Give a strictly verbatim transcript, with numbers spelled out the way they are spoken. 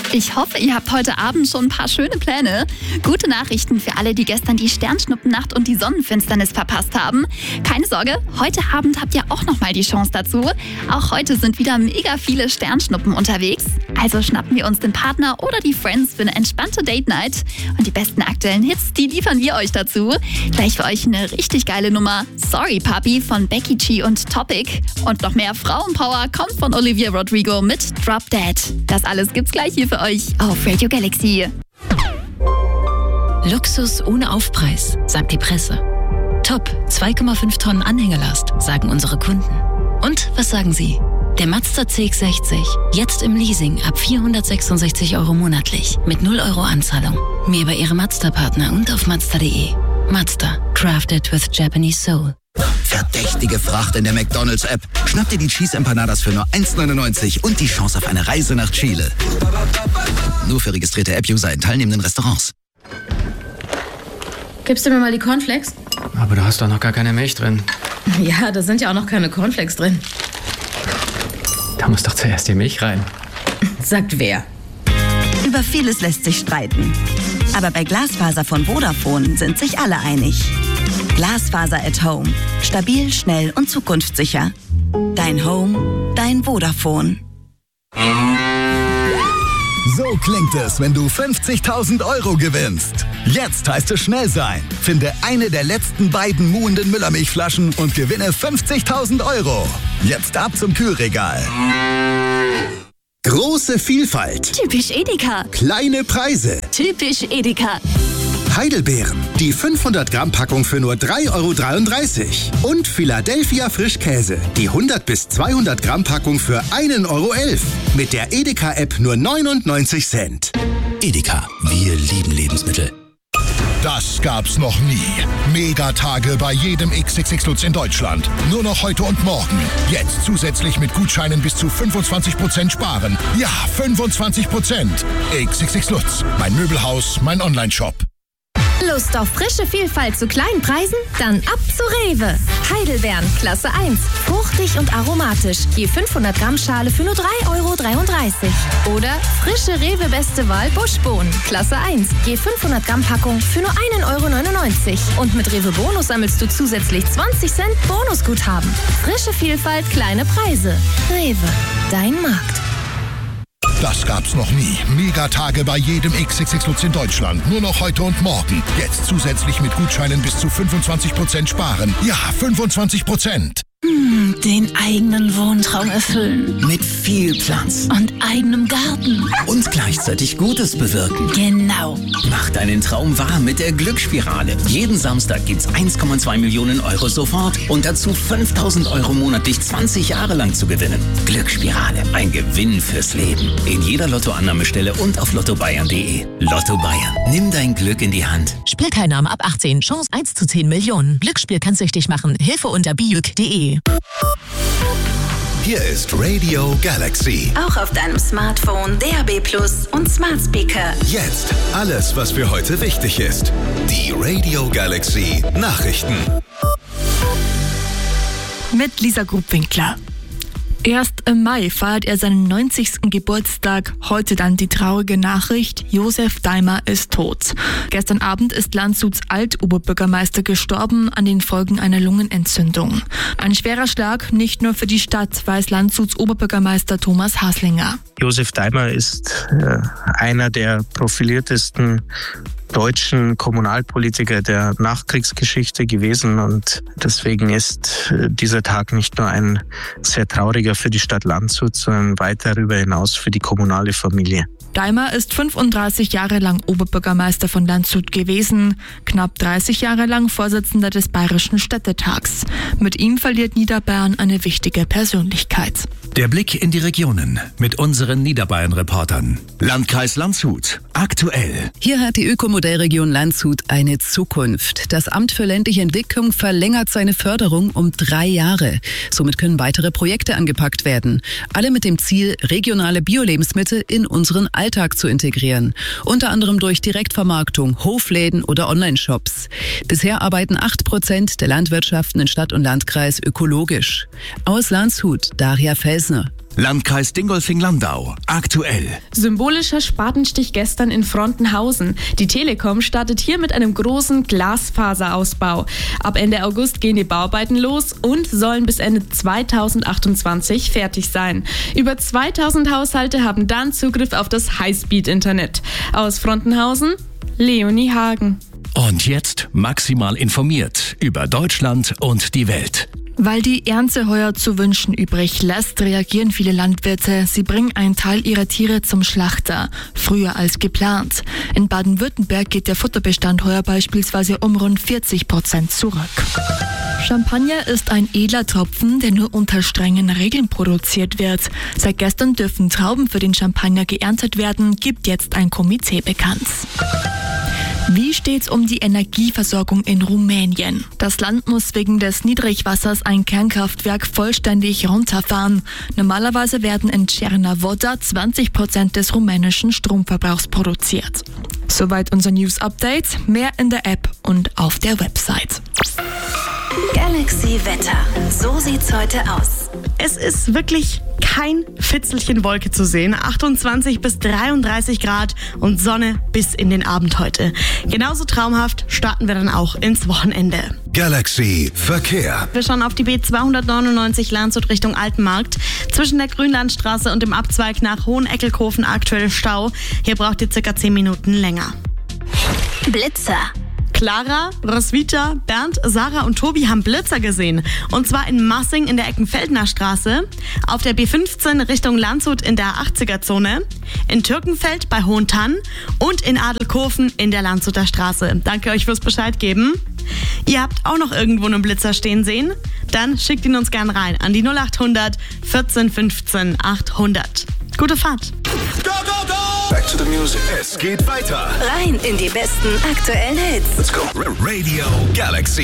Ich hoffe, ihr habt heute Abend schon ein paar schöne Pläne. Gute Nachrichten für alle, die gestern die Sternschnuppennacht und die Sonnenfinsternis verpasst haben. Keine Sorge, heute Abend habt ihr auch nochmal die Chance dazu. Auch heute sind wieder mega viele Sternschnuppen unterwegs. Also schnappen wir uns den Partner oder die Friends für eine entspannte Date-Night. Und die besten aktuellen Hits, die liefern wir euch dazu. Gleich für euch eine richtig geile Nummer. Sorry Papi von Becky G und Topic. Und noch mehr Frauenpower kommt von Olivia Rodrigo mit Drop Dead. Das alles gibt's gleich hier für euch auf Radio Galaxy. Luxus ohne Aufpreis, sagt die Presse. Top, zwei Komma fünf Tonnen Anhängelast, sagen unsere Kunden. Und was sagen Sie? Der Mazda C X sechzig, jetzt im Leasing ab vierhundertsechsundsechzig Euro monatlich, mit null Euro Anzahlung. Mehr bei Ihrem Mazda-Partner und auf mazda punkt de. Mazda, crafted with Japanese soul. Verdächtige Fracht in der McDonald's-App. Schnapp dir die Cheese Empanadas für nur eins neunundneunzig und die Chance auf eine Reise nach Chile. Nur für registrierte App-User in teilnehmenden Restaurants. Gibst du mir mal die Cornflakes? Aber du hast doch noch gar keine Milch drin. Ja, da sind ja auch noch keine Cornflakes drin. Da muss doch zuerst die Milch rein. Sagt wer? Über vieles lässt sich streiten. Aber bei Glasfaser von Vodafone sind sich alle einig. Glasfaser at Home. Stabil, schnell und zukunftssicher. Dein Home, dein Vodafone. So klingt es, wenn du fünfzigtausend Euro gewinnst. Jetzt heißt es schnell sein. Finde eine der letzten beiden muhenden Müllermilchflaschen und gewinne fünfzigtausend Euro. Jetzt ab zum Kühlregal. Große Vielfalt. Typisch Edeka. Kleine Preise. Typisch Edeka. Heidelbeeren. Die fünfhundert Gramm Packung für nur drei Euro dreiunddreißig. Und Philadelphia Frischkäse. Die hundert bis zweihundert Gramm Packung für ein Euro elf. Mit der Edeka-App nur neunundneunzig Cent. Edeka, wir lieben Lebensmittel. Das gab's noch nie. Megatage bei jedem X X X Lutz in Deutschland. Nur noch heute und morgen. Jetzt zusätzlich mit Gutscheinen bis zu fünfundzwanzig Prozent sparen. Ja, fünfundzwanzig Prozent. X X X Lutz, mein Möbelhaus, mein Onlineshop. Lust auf frische Vielfalt zu kleinen Preisen? Dann ab zu Rewe. Heidelbeeren, Klasse eins. Fruchtig und aromatisch. Je fünfhundert Gramm Schale für nur drei Euro dreiunddreißig. Oder frische Rewe Beste Wahl Buschbohnen, Klasse eins. Je fünfhundert Gramm Packung für nur ein Euro neunundneunzig. Und mit Rewe Bonus sammelst du zusätzlich zwanzig Cent Bonusguthaben. Frische Vielfalt, kleine Preise. Rewe, dein Markt. Das gab's noch nie. Megatage bei jedem X X X Lutz in Deutschland. Nur noch heute und morgen. Jetzt zusätzlich mit Gutscheinen bis zu fünfundzwanzig Prozent sparen. Ja, fünfundzwanzig Prozent. Hm, den eigenen Wohntraum erfüllen. Mit viel Platz. Und eigenem Garten. Und gleichzeitig Gutes bewirken. Genau. Mach deinen Traum wahr mit der Glücksspirale. Jeden Samstag gibt's eins Komma zwei Millionen Euro sofort und dazu fünftausend Euro monatlich zwanzig Jahre lang zu gewinnen. Glücksspirale, ein Gewinn fürs Leben. In jeder Lottoannahmestelle und auf lotto bayern punkt de. Lotto Bayern. Nimm dein Glück in die Hand. Spielteilnahme ab achtzehn. Chance eins zu zehn Millionen. Glücksspiel kann süchtig machen. Hilfe unter bijuk punkt de. Hier ist Radio Galaxy. Auch auf deinem Smartphone, D A B Plus und Smart Speaker. Jetzt alles, was für heute wichtig ist. Die Radio Galaxy Nachrichten. Mit Lisa Grubwinkler. Erst im Mai feiert er seinen neunzigsten Geburtstag. Heute dann die traurige Nachricht, Josef Daimer ist tot. Gestern Abend ist Landshuts Altoberbürgermeister gestorben an den Folgen einer Lungenentzündung. Ein schwerer Schlag, nicht nur für die Stadt, weiß Landshuts Oberbürgermeister Thomas Haslinger. Josef Daimer ist äh, einer der profiliertesten deutschen Kommunalpolitiker der Nachkriegsgeschichte gewesen und deswegen ist dieser Tag nicht nur ein sehr trauriger für die Stadt Landshut, sondern weit darüber hinaus für die kommunale Familie. Daimer ist fünfunddreißig Jahre lang Oberbürgermeister von Landshut gewesen, knapp dreißig Jahre lang Vorsitzender des Bayerischen Städtetags. Mit ihm verliert Niederbayern eine wichtige Persönlichkeit. Der Blick in die Regionen mit unseren Niederbayern-Reportern. Landkreis Landshut. Aktuell. Hier hat die Ökomodellregion Landshut eine Zukunft. Das Amt für ländliche Entwicklung verlängert seine Förderung um drei Jahre. Somit können weitere Projekte angepackt werden. Alle mit dem Ziel, regionale Bio-Lebensmittel in unseren Alltag zu integrieren. Unter anderem durch Direktvermarktung, Hofläden oder Online-Shops. Bisher arbeiten acht Prozent der Landwirtschaften in Stadt und Landkreis ökologisch. Aus Landshut, Daria Felsner. Landkreis Dingolfing-Landau. Aktuell. Symbolischer Spatenstich gestern in Frontenhausen. Die Telekom startet hier mit einem großen Glasfaserausbau. Ab Ende August gehen die Bauarbeiten los und sollen bis Ende zweitausendachtundzwanzig fertig sein. Über zweitausend Haushalte haben dann Zugriff auf das Highspeed-Internet. Aus Frontenhausen, Leonie Hagen. Und jetzt maximal informiert über Deutschland und die Welt. Weil die Ernte heuer zu wünschen übrig lässt, reagieren viele Landwirte. Sie bringen einen Teil ihrer Tiere zum Schlachter, früher als geplant. In Baden-Württemberg geht der Futterbestand heuer beispielsweise um rund vierzig Prozent zurück. Champagner ist ein edler Tropfen, der nur unter strengen Regeln produziert wird. Seit gestern dürfen Trauben für den Champagner geerntet werden, gibt jetzt ein Komitee bekannt. Wie steht's um die Energieversorgung in Rumänien? Das Land muss wegen des Niedrigwassers ein Kernkraftwerk vollständig runterfahren. Normalerweise werden in Cernavodă zwanzig Prozent des rumänischen Stromverbrauchs produziert. Soweit unser News-Update. Mehr in der App und auf der Website. Galaxy Wetter. So sieht's heute aus. Es ist wirklich kein Fitzelchen Wolke zu sehen. achtundzwanzig bis dreiunddreißig Grad und Sonne bis in den Abend heute. Genauso traumhaft starten wir dann auch ins Wochenende. Galaxy Verkehr. Wir schauen auf die B zweihundertneunundneunzig Landshut Richtung Altenmarkt. Zwischen der Grünlandstraße und dem Abzweig nach Hoheneckelkofen aktuell Stau. Hier braucht ihr circa zehn Minuten länger. Blitzer. Clara, Roswitha, Bernd, Sarah und Tobi haben Blitzer gesehen. Und zwar in Massing in der Eckenfeldner Straße, auf der B fünfzehn Richtung Landshut in der achtziger-Zone, in Türkenfeld bei Hohentann und in Adelkofen in der Landshuter Straße. Danke euch fürs Bescheid geben. Ihr habt auch noch irgendwo einen Blitzer stehen sehen? Dann schickt ihn uns gern rein an die null achthundert vierzehn fünfzehn achthundert. Gute Fahrt! Go, go, go! Back to the music. Es geht weiter. Rein in die besten aktuellen Hits. Let's go. Radio Galaxy.